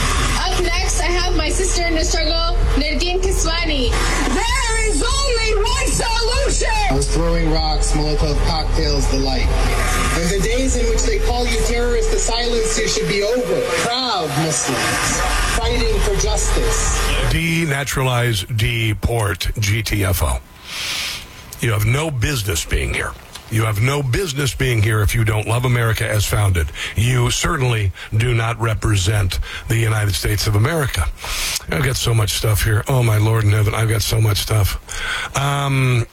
Up next, I have my sister in the struggle, Nadine Kiswani. There is only one solution! I was throwing rocks, Molotov cocktails, the like. And the days in which they call you terrorists, the silence you should be over. Proud Muslims, fighting for justice. Denaturalize, deport, G T F O. You have no business being here. You have no business being here if you don't love America as founded. You certainly do not represent the United States of America. I've got so much stuff here. Oh, my Lord in heaven, I've got so much stuff. Um,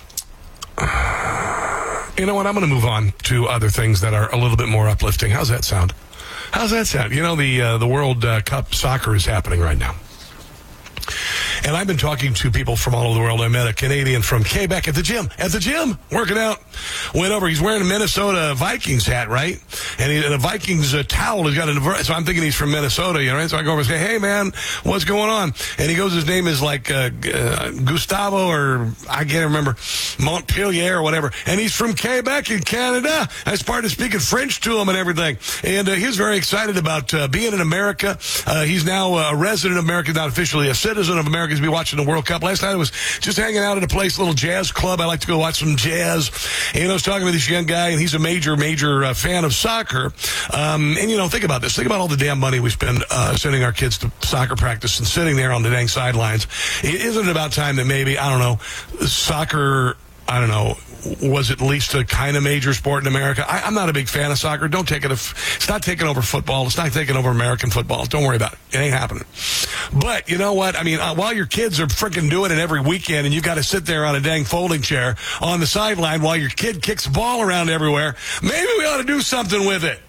you know what? I'm going to move on to other things that are a little bit more uplifting. How's that sound? How's that sound? You know, the, uh, the World uh, Cup soccer is happening right now. And I've been talking to people from all over the world. I met a Canadian from Quebec at the gym, at the gym, working out. Went over. He's wearing a Minnesota Vikings hat, right? And, he, and a Vikings uh, towel. He's got a, so I'm thinking he's from Minnesota, you know, right? So I go over and say, hey, man, what's going on? And he goes, his name is like uh, uh, Gustavo, or I can't remember, Montpellier or whatever. And he's from Quebec in Canada. I started speaking French to him and everything. And uh, he was very excited about uh, being in America. Uh, he's now a resident of America, not officially a citizen of America. He's been watching the World Cup. Last night I was just hanging out at a place, a little jazz club. I like to go watch some jazz. And I was talking with this young guy, and he's a major, major uh, fan of soccer. Um, and, you know, think about this. Think about all the damn money we spend uh, sending our kids to soccer practice and sitting there on the dang sidelines. Isn't it about time that maybe, I don't know, soccer, I don't know, was at least a kind of major sport in America? I, I'm not a big fan of soccer. Don't take it. It's not taking over football. It's not taking over American football. Don't worry about it. It ain't happening. But you know what? I mean, uh, while your kids are freaking doing it every weekend, and you got to sit there on a dang folding chair on the sideline while your kid kicks the ball around everywhere, maybe we ought to do something with it.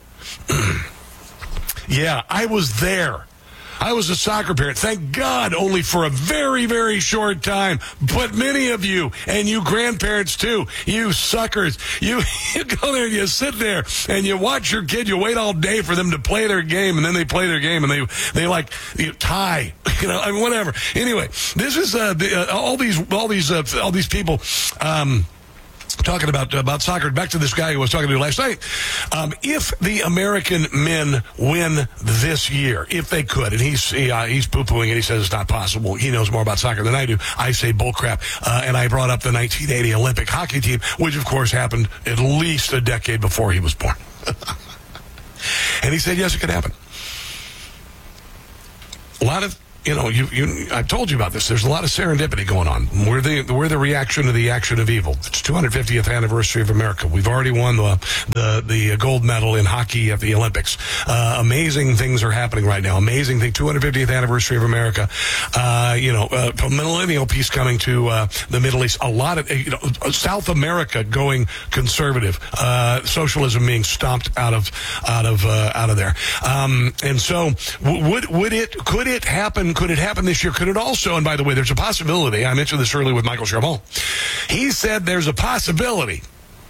Yeah, I was there. I was a soccer parent, thank God, only for a very, very short time. But many of you, and you grandparents too, you suckers, you, you go there and you sit there and you watch your kid, you wait all day for them to play their game, and then they play their game and they, they like, you tie, you know, I mean, whatever. Anyway, this is, uh, the, uh all these, all these, uh, all these people, um, talking about about soccer. Back to this guy who I was talking to last night. Um, if the American men win this year, if they could, and he's he, uh, he's poo-pooing and he says it's not possible. He knows more about soccer than I do. I say bullcrap. Uh, and I brought up the nineteen eighty Olympic hockey team, which of course happened at least a decade before he was born. And he said, yes, it could happen. A lot of, you know, you, you, I've told you about this. There's a lot of serendipity going on. We're the, we're the reaction to the action of evil. It's two hundred fiftieth anniversary of America. We've already won the, the, the gold medal in hockey at the Olympics. Uh, amazing things are happening right now. Amazing thing. two hundred fiftieth anniversary of America. Uh, you know, uh, millennial peace coming to, uh, the Middle East. A lot of, you know, South America going conservative. Uh, socialism being stomped out of, out of, uh, out of there. Um, and so would, would it, could it happen? Could it happen this year? Could it also, and by the way, there's a possibility. I mentioned this earlier with Michael Chabon. He said there's a possibility.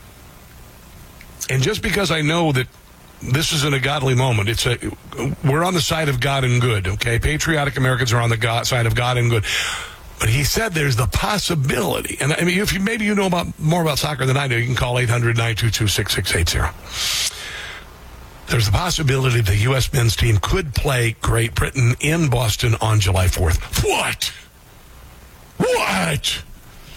And just because I know that this isn't a godly moment, it's a, we're on the side of God and good, okay? Patriotic Americans are on the God, side of God and good. But he said there's the possibility. And I mean, if you, maybe you know about more about soccer than I do, you can call eight hundred, nine two two, six six eight zero. There's the possibility the U S men's team could play Great Britain in Boston on July fourth. What? What?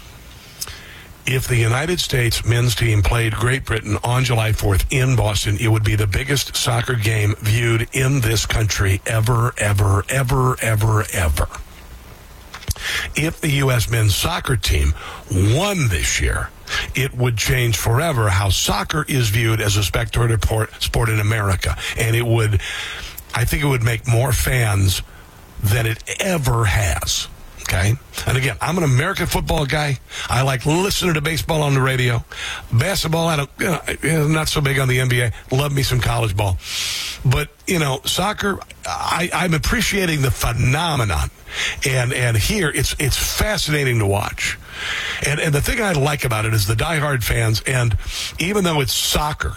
If the United States men's team played Great Britain on July fourth in Boston, it would be the biggest soccer game viewed in this country ever, ever, ever, ever, ever. If the U S men's soccer team won this year, it would change forever how soccer is viewed as a spectator sport in America. And it would, I think it would make more fans than it ever has. Okay? And again, I'm an American football guy. I like listening to baseball on the radio. Basketball, I don't, you know, I'm not so big on the N B A. Love me some college ball. But, you know, soccer, I, I'm appreciating the phenomenon. And and here, it's it's fascinating to watch. And and the thing I like about it is the diehard fans, and even though it's soccer,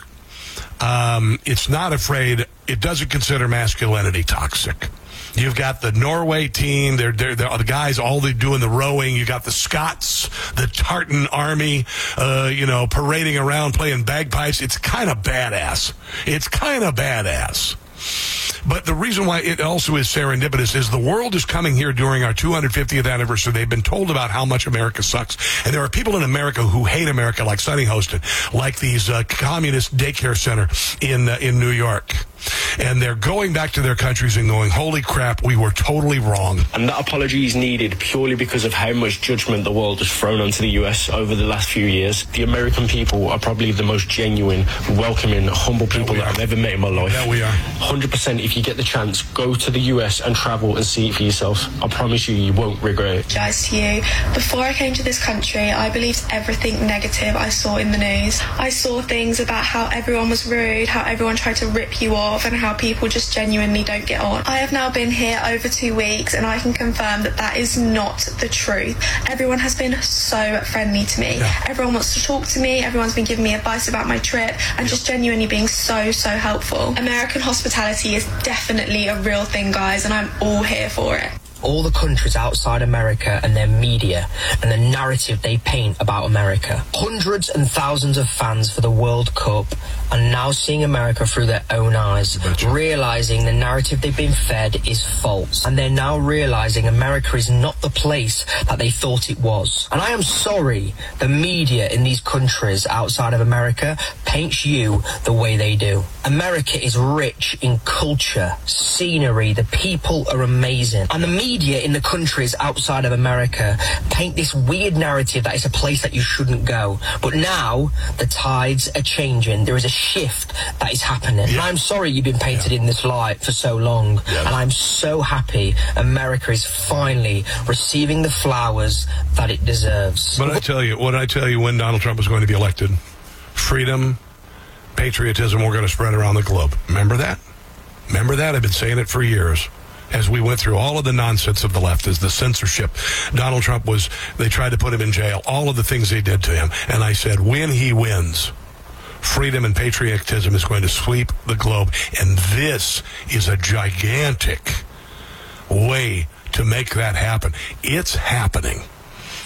um, it's not afraid, it doesn't consider masculinity toxic. You've got the Norway team. They're, they're, they're the guys all they doing the rowing. You got the Scots, the Tartan army, uh, you know, parading around playing bagpipes. It's kind of badass. It's kind of badass. But the reason why it also is serendipitous is the world is coming here during our two hundred fiftieth anniversary. They've been told about how much America sucks. And there are people in America who hate America, like Sonny Hostin, like these uh, communist daycare center in uh, in New York. And they're going back to their countries and going, holy crap, we were totally wrong. And that apology is needed purely because of how much judgment the world has thrown onto the U S over the last few years. The American people are probably the most genuine, welcoming, humble people that, that I've ever met in my life. Yeah, we are. one hundred percent, if you get the chance, go to the U S and travel and see it for yourself. I promise you, you won't regret it. Guys, to you. Before I came to this country, I believed everything negative I saw in the news. I saw things about how everyone was rude, how everyone tried to rip you off, and how people just genuinely don't get on. I have now been here over two weeks and I can confirm that that is not the truth. Everyone has been so friendly to me. Yeah. Everyone wants to talk to me. Everyone's been giving me advice about my trip and just genuinely being so, so helpful. American hospitality is definitely a real thing, guys, and I'm all here for it. All the countries outside America and their media and the narrative they paint about America. Hundreds and thousands of fans for the World Cup are now seeing America through their own eyes, realizing the narrative they've been fed is false. And they're now realizing America is not the place that they thought it was. And I am sorry the media in these countries outside of America paints you the way they do. America is rich in culture, scenery, the people are amazing. And the media in the countries outside of America paint this weird narrative that it's a place that you shouldn't go. But now the tides are changing. There is a shift that is happening. Yeah. And I'm sorry you've been painted yeah. in this light for so long. Yes. And I'm so happy America is finally receiving the flowers that it deserves. But I tell you, what I tell you when Donald Trump was going to be elected, freedom, patriotism were going to spread around the globe. Remember that? Remember that? I've been saying it for years. As we went through all of the nonsense of the left, as the censorship, Donald Trump was, they tried to put him in jail, all of the things they did to him. And I said, when he wins, freedom and patriotism is going to sweep the globe. And this is a gigantic way to make that happen. It's happening.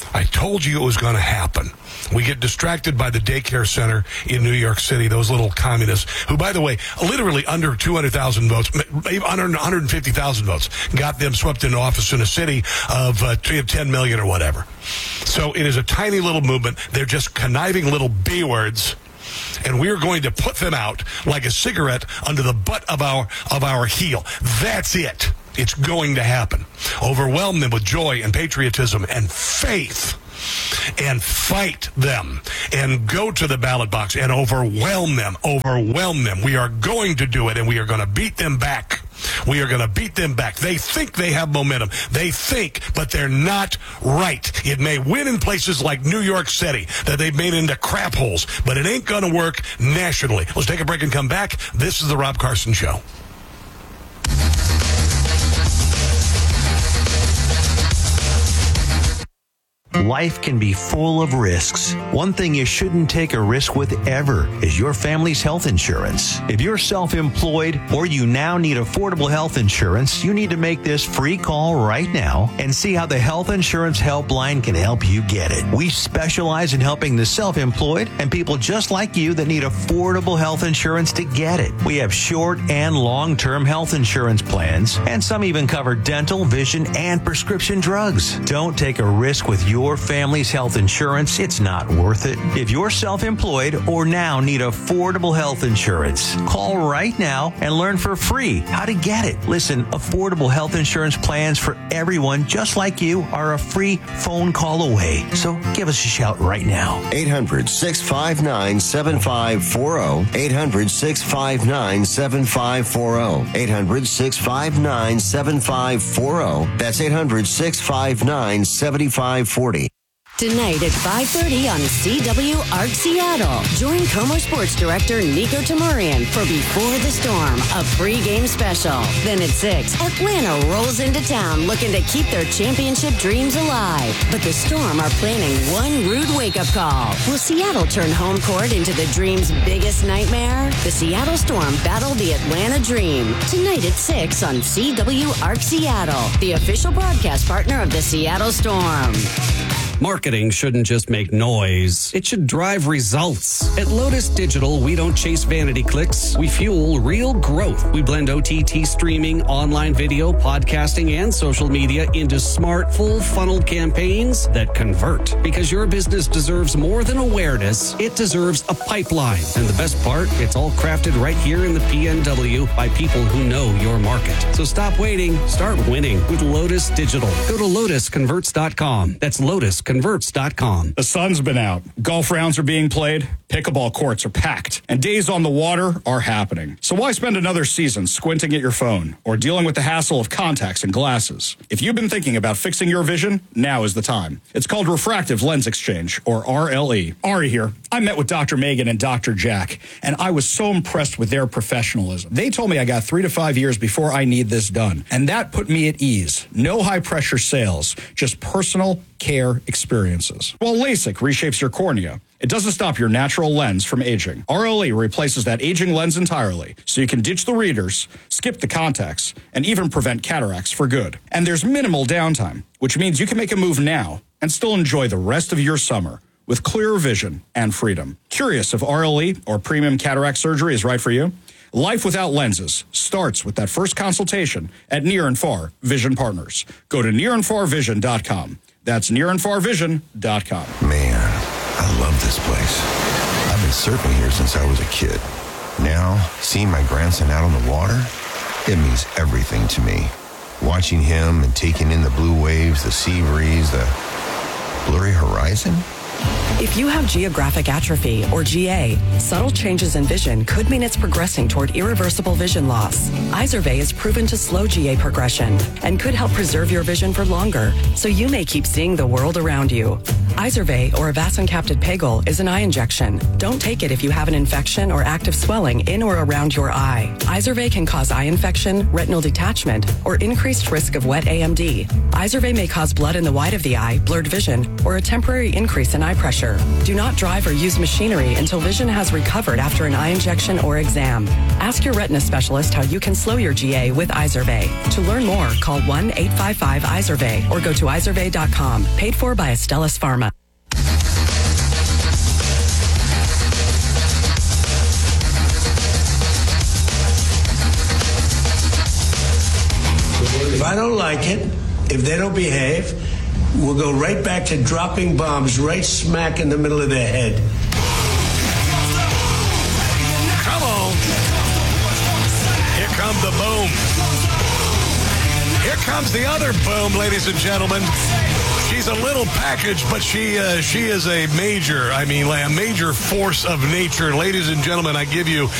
I told you it was going to happen. We get distracted by the daycare center in New York City, those little communists, who, by the way, literally under two hundred thousand votes, under one hundred fifty thousand votes, got them swept into office in a city of uh, ten million or whatever. So it is a tiny little movement. They're just conniving little B-words, and we are going to put them out like a cigarette under the butt of our of our heel. That's it. It's going to happen. Overwhelm them with joy and patriotism and faith, and fight them, and go to the ballot box and overwhelm them, overwhelm them. We are going to do it, and we are going to beat them back. We are going to beat them back. They think they have momentum. They think, but they're not right. It may win in places like New York City that they've made into crap holes, but it ain't going to work nationally. Let's take a break and come back. This is the Rob Carson Show. Life can be full of risks. One thing you shouldn't take a risk with ever is your family's health insurance. If you're self-employed or you now need affordable health insurance, you need to make this free call right now and see how the Health Insurance Helpline can help you get it. We specialize in helping the self-employed and people just like you that need affordable health insurance to get it. We have short and long-term health insurance plans, and some even cover dental, vision, and prescription drugs. Don't take a risk with your Your family's health insurance. It's not worth it. If you're self-employed or now need affordable health insurance, call right now and learn for free how to get it. Listen, affordable health insurance plans for everyone just like you are a free phone call away. So give us a shout right now. eight hundred, six five nine, seven five four zero. eight hundred, six five nine, seven five four zero. eight hundred, six five nine, seven five four zero. That's eight hundred, six five nine, seven five four zero. Tonight at five thirty on C W Arc Seattle. Join Como Sports Director Nico Tamurian for Before the Storm, a pre-game special. Then at six, Atlanta rolls into town looking to keep their championship dreams alive. But the Storm are planning one rude wake-up call. Will Seattle turn home court into the Dream's biggest nightmare? The Seattle Storm battle the Atlanta Dream. Tonight at six on C W Arc Seattle, the official broadcast partner of the Seattle Storm. Marketing shouldn't just make noise. It should drive results. At Lotus Digital, we don't chase vanity clicks. We fuel real growth. We blend O T T streaming, online video, podcasting, and social media into smart, full funnel campaigns that convert. Because your business deserves more than awareness. It deserves a pipeline. And the best part, it's all crafted right here in the P N W by people who know your market. So stop waiting. Start winning with Lotus Digital. Go to lotus converts dot com. That's Lotus converts dot com. The sun's been out. Golf rounds are being played. Pickleball courts are packed. And days on the water are happening. So why spend another season squinting at your phone or dealing with the hassle of contacts and glasses? If you've been thinking about fixing your vision, now is the time. It's called Refractive Lens Exchange, or R L E. Ari here. I met with Doctor Megan and Doctor Jack, and I was so impressed with their professionalism. They told me I got three to five years before I need this done. And that put me at ease. No high-pressure sales, just personal care experiences. While LASIK reshapes your cornea, it doesn't stop your natural lens from aging. R L E replaces that aging lens entirely, so you can ditch the readers, skip the contacts, and even prevent cataracts for good. And there's minimal downtime, which means you can make a move now and still enjoy the rest of your summer with clearer vision and freedom. Curious if R L E or premium cataract surgery is right for you? Life without lenses starts with that first consultation at Near and Far Vision Partners. Go to near and far vision dot com. That's near and far vision dot com. Man, I love this place. I've been surfing here since I was a kid. Now, seeing my grandson out on the water, it means everything to me. Watching him and taking in the blue waves, the sea breeze, the blurry horizon. If you have geographic atrophy, or G A, subtle changes in vision could mean it's progressing toward irreversible vision loss. Izervay is proven to slow G A progression and could help preserve your vision for longer, so you may keep seeing the world around you. Izervay, or avacincaptad pegol, is an eye injection. Don't take it if you have an infection or active swelling in or around your eye. Izervay can cause eye infection, retinal detachment, or increased risk of wet A M D. Izervay may cause blood in the white of the eye, blurred vision, or a temporary increase in eye eye pressure. Do not drive or use machinery until vision has recovered after an eye injection or exam. Ask your retina specialist how you can slow your G A with Izervay. To learn more, call one eight five five Izervay or go to izervay dot com. Paid for by Astellas Pharma. If I don't like it, if they don't behave, we'll go right back to dropping bombs right smack in the middle of their head. Come on. Here comes the boom. Here comes the other boom, ladies and gentlemen. She's a little package, but she uh, she is a major, I mean, a major force of nature. Ladies and gentlemen, I give you